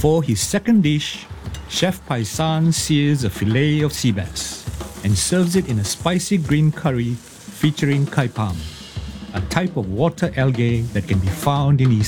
For his second dish, Chef Paisan sears a fillet of sea bass and serves it in a spicy green curry featuring kai pam, a type of water algae that can be found in East